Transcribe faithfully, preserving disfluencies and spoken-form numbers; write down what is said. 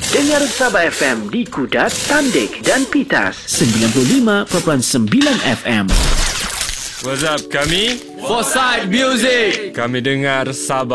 Dengar Sabah F M di Kudat, Tandik dan Pitas sembilan puluh lima perpuluhan sembilan F M. What's up, kami? Foresight Music. Kami dengar Sabah.